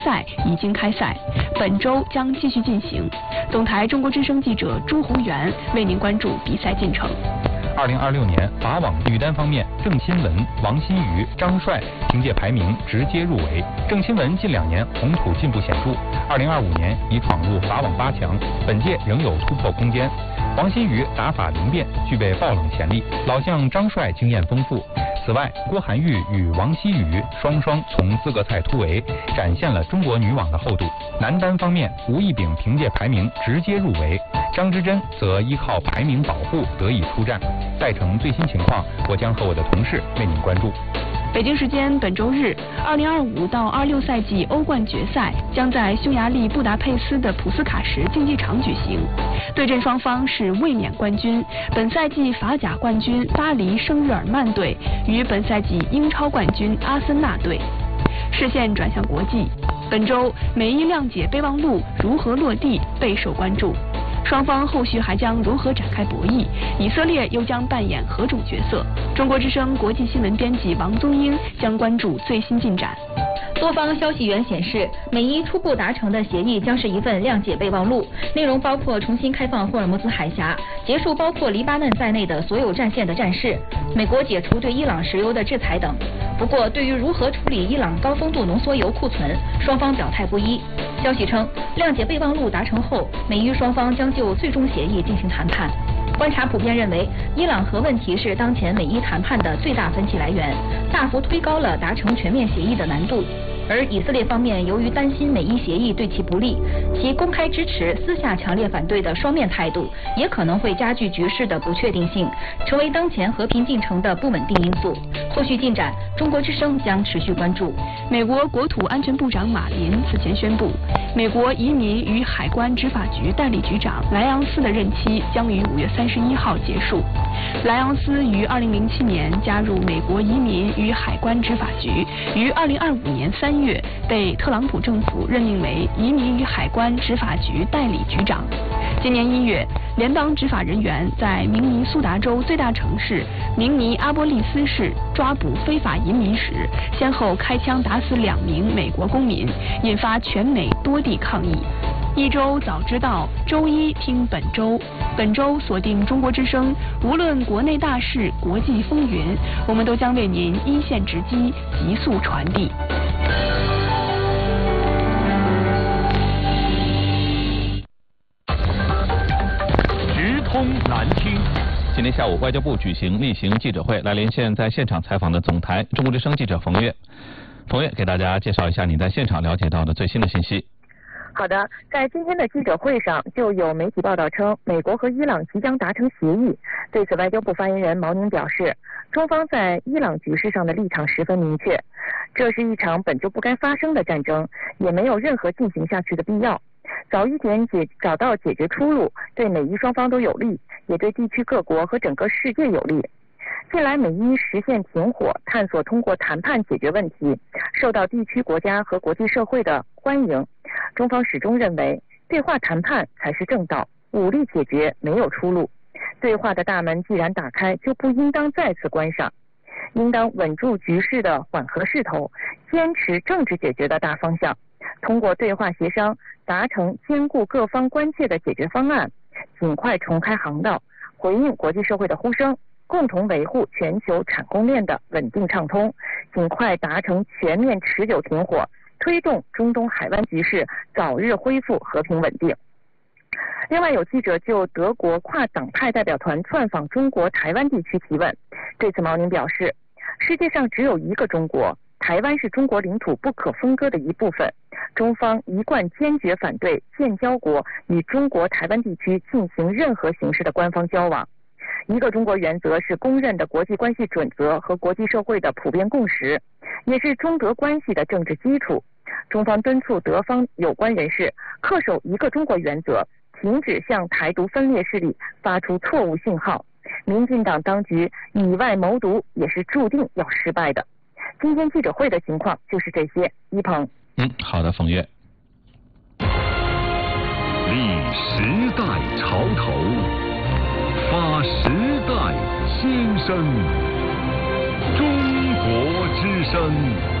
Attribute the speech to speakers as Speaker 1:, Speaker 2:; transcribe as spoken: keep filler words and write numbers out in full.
Speaker 1: 赛已经开赛，本周将继续进行。总台中国之声记者朱宏元为您关注比赛进程。
Speaker 2: 二零二六年法网女单方面，郑钦文、王欣瑜、张帅凭借排名直接入围。郑钦文近两年红土进步显著，二零二五年已闯入法网八强，本届仍有突破空间。王欣瑜打法灵便，具备爆冷潜力；老将张帅经验丰富。此外，郭涵玉与王希雨双双从资格赛突围，展现了中国女网的厚度。男单方面，吴亦丙凭借排名直接入围，张之臻则依靠排名保护得以出战。赛程最新情况，我将和我的同事为您关注。
Speaker 1: 北京时间本周日，二零二五到二六赛季欧冠决赛将在匈牙利布达佩斯的普斯卡什竞技场举行。对阵双方是卫冕冠军、本赛季法甲冠军巴黎圣日耳曼队与本赛季英超冠军阿森纳队。视线转向国际，本周美伊谅解备忘录如何落地备受关注。双方后续还将如何展开博弈？以色列又将扮演何种角色？中国之声国际新闻编辑王宗英将关注最新进展。
Speaker 3: 多方消息源显示，美伊初步达成的协议将是一份谅解备忘录，内容包括重新开放霍尔木兹海峡，结束包括黎巴嫩在内的所有战线的战事，美国解除对伊朗石油的制裁等。不过，对于如何处理伊朗高丰度浓缩铀库存，双方表态不一。消息称，谅解备忘录达成后，美伊双方将就最终协议进行谈判。观察普遍认为，伊朗核问题是当前美伊谈判的最大分歧来源，大幅推高了达成全面协议的难度。而以色列方面由于担心美伊协议对其不利，其公开支持、私下强烈反对的双面态度，也可能会加剧局势的不确定性，成为当前和平进程的不稳定因素。后续进展，中国之声将持续关注。
Speaker 1: 美国国土安全部长马林此前宣布，美国移民与海关执法局代理局长莱昂斯的任期将于五月三十一号结束。莱昂斯于二零零七年加入美国移民与海关执法局，于二零二五年三月被特朗普政府任命为移民与海关执法局代理局长。今年一月，联邦执法人员在明尼苏达州最大城市明尼阿波利斯市抓捕非法移民时，先后开枪打死两名美国公民，引发全美多地抗议。一周早知道，周一听本周。本周锁定中国之声，无论国内大事、国际风云，我们都将为您一线直击，急速传递。
Speaker 4: 直通南京。
Speaker 2: 今天下午，外交部举行例行记者会，来连线在现场采访的总台中国之声记者冯月。冯月给大家介绍一下你在现场了解到的最新的信息。
Speaker 5: 好的，在今天的记者会上，就有媒体报道称，美国和伊朗即将达成协议。对此，外交部发言人毛宁表示，中方在伊朗局势上的立场十分明确，这是一场本就不该发生的战争，也没有任何进行下去的必要。早一点解找到解决出路，对美伊双方都有利，也对地区各国和整个世界有利。近来，美伊实现停火，探索通过谈判解决问题，受到地区国家和国际社会的欢迎。中方始终认为，对话谈判才是正道，武力解决没有出路。对话的大门既然打开，就不应当再次关上，应当稳住局势的缓和势头，坚持政治解决的大方向，通过对话协商达成兼顾各方关切的解决方案，尽快重开航道，回应国际社会的呼声，共同维护全球产供链的稳定畅通，尽快达成全面持久停火，推动中东海湾局势早日恢复和平稳定。另外，有记者就德国跨党派代表团窜访中国台湾地区提问，对此毛宁表示，世界上只有一个中国，台湾是中国领土不可分割的一部分，中方一贯坚决反对建交国与中国台湾地区进行任何形式的官方交往。一个中国原则是公认的国际关系准则和国际社会的普遍共识，也是中德关系的政治基础。中方敦促德方有关人士恪守一个中国原则，停止向台独分裂势力发出错误信号。民进党当局以外谋独也是注定要失败的。今天记者会的情况就是这些。一鹏，
Speaker 2: 嗯，好的，冯月。
Speaker 4: 立时代潮头，发时代新声，中国之声。